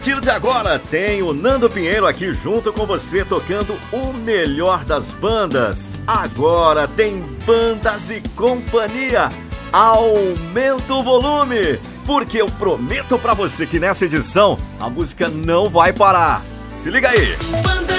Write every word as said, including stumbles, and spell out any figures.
A partir de agora tem o Nando Pinheiro aqui junto com você tocando o melhor das bandas. Agora tem Bandas e Companhia. Aumenta o volume, porque eu prometo pra você que nessa edição a música não vai parar. Se liga aí. Banda